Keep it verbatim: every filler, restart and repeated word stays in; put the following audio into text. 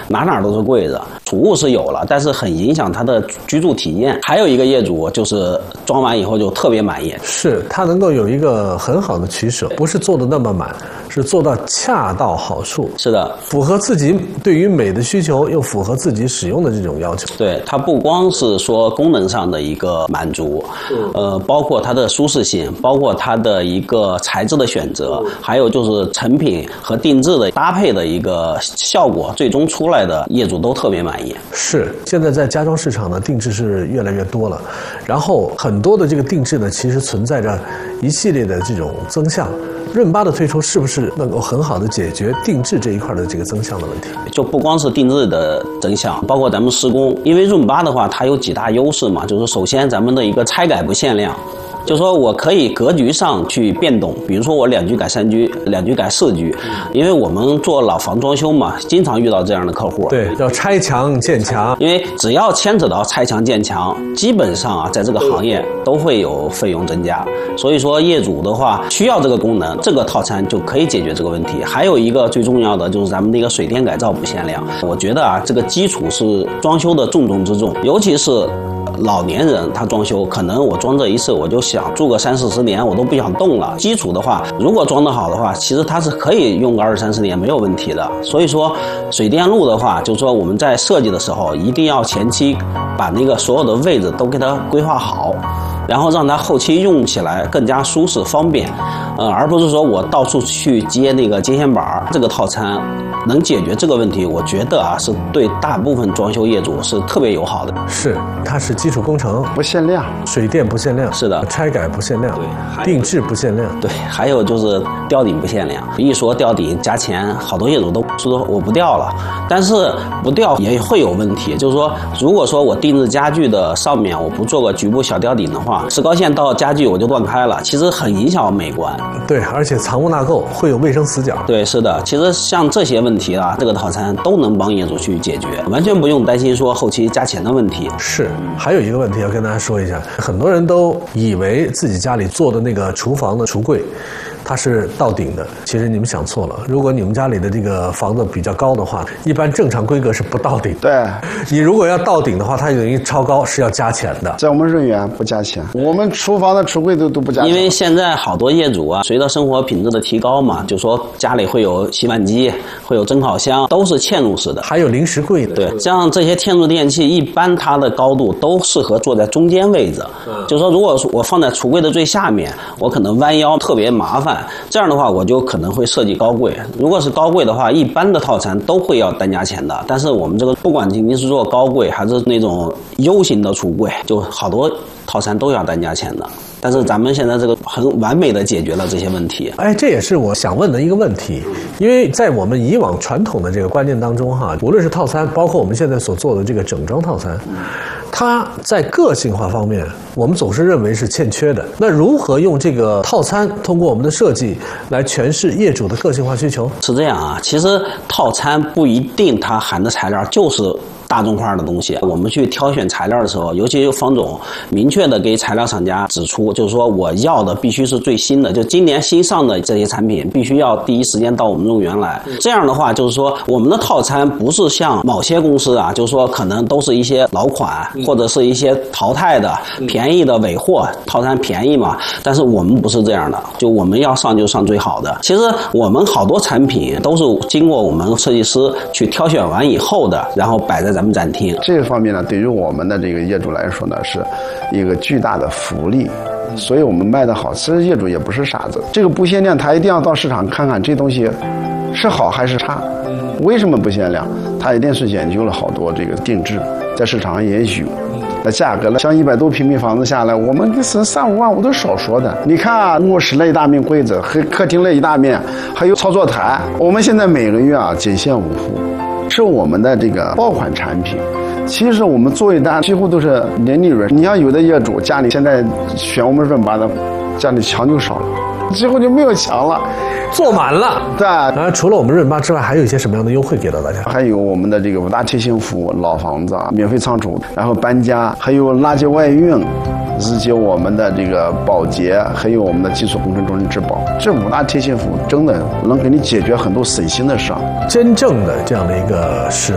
哪哪都是柜子，储物是有了，但是很影响他的居住体验。还有一个业主就是装完以后就特别满意， 是他能够有一个很好的取舍，不是做的那么满，是做到恰到好处。 是的， 符合自己对于美的需求，又符合自己使用的这种要求。 对，它不光是说功能上的一个满足，呃，包括它的舒适性，包括它的一个材质的选择，还有就是成品和定制的搭配的一个效果，最终出来的业主都特别满意。 是，现在在家装市场呢，定制是越来越多了，然后很多的这个定制呢，其实存在着一系列的这种增项。润八的推出是不是能够很好的解决定制这一块的这个增项的问题？ 就不光是定制的增项，包括咱们施工，因为润八的话，它有几大优势嘛，就是首先咱们的一个拆改不限量。就是说我可以格局上去变动，比如说我两居改三居，两居改四居，因为我们做老房装修嘛，经常遇到这样的客户。 对，要拆墙建墙， 因为只要牵扯到拆墙建墙，基本上啊，在这个行业都会有费用增加。所以说业主的话需要这个功能，这个套餐就可以解决这个问题。还有一个最重要的就是咱们那个水电改造不限量，我觉得啊，这个基础是装修的重中之重，尤其是老年人他装修，可能我装这一次我就想住个三四十年，我都不想动了。基础的话，如果装得好的话，其实它是可以用个二三十年没有问题的。所以说，水电路的话，就是说我们在设计的时候，一定要前期把那个所有的位置都给它规划好，然后让它后期用起来更加舒适方便，呃，而不是说我到处去接那个接线板。这个套餐能解决这个问题，我觉得啊，是对大部分装修业主是特别友好的。 是，它是基础工程不限量， 水电不限量， 是的， 拆改不限量， 对， 定制不限量， 对，还有就是吊顶不限量。一说吊顶加钱，好多业主都说我不吊了，但是不吊也会有问题，就是说，如果说我定制家具的上面我不做个局部小吊顶的话，石膏线到家具我就断开了，其实很影响美观。 对，而且藏污纳垢，会有卫生死角。 对，是的，其实像这些问题啊，这个套餐都能帮业主去解决，完全不用担心说后期加钱的问题。 是，还有一个问题要跟大家说一下，很多人都以为自己家里做的那个厨房的橱柜它是到顶的，其实你们想错了。如果你们家里的这个房子比较高的话，一般正常规格是不到顶。 对， 你如果要到顶的话，它等于超高，是要加钱的。 在我们润园不加钱，我们厨房的橱柜都都不加钱。 因为现在好多业主啊，随着生活品质的提高嘛，就说家里会有洗碗机，会有蒸烤箱，都是嵌入式的， 还有零食柜的。 对，像这些嵌入电器，一般它的高度都适合坐在中间位置。嗯，就是说，如果我放在橱柜的最下面，我可能弯腰特别麻烦。这样的话，我就可能会设计高柜。如果是高柜的话，一般的套餐都会要单加钱的。但是我们这个不管仅仅是做高柜，还是那种 U 型的橱柜，就好多套餐都要单加钱的。但是咱们现在这个很完美的解决了这些问题。 哎，这也是我想问的一个问题，因为在我们以往传统的这个观念当中哈，无论是套餐，包括我们现在所做的这个整装套餐，它在个性化方面，我们总是认为是欠缺的。那如何用这个套餐，通过我们的设计来诠释业主的个性化需求？ 是这样啊，其实套餐不一定它含的材料就是大众化的东西。我们去挑选材料的时候，尤其是方总明确的给材料厂家指出，就是说我要的必须是最新的，就今年新上的这些产品必须要第一时间到我们润园来。这样的话，就是说我们的套餐不是像某些公司啊，就是说可能都是一些老款或者是一些淘汰的便宜的尾货，套餐便宜嘛。但是我们不是这样的，就我们要上就上最好的。其实我们好多产品都是经过我们设计师去挑选完以后的，然后摆在咱们展厅。 这个方面呢，对于我们的这个业主来说呢，是一个巨大的福利。所以我们卖得好，其实业主也不是傻子。这个不限量，他一定要到市场看看这东西是好还是差。为什么不限量？他一定是研究了好多这个定制，在市场上也有。那价格呢？像一百多平米房子下来，我们是三五万我都少说的。你看啊，卧室那一大面柜子，和客厅那一大面，还有操作台，我们现在每个月啊仅限五户，是我们的这个爆款产品。其实我们做一单几乎都是年利润。你像有的业主家里现在选我们润八的，家里墙就少了，几乎就没有墙了， 坐满了。 对， 然后除了我们润八之外，还有一些什么样的优惠给到大家？ 还有我们的这个五大贴心服务，老房子啊免费仓储，然后搬家，还有垃圾外运，以及我们的这个保洁，还有我们的基础工程中心质保。这五大贴心服务真的能给你解决很多省心的事儿。 真正的这样的一个使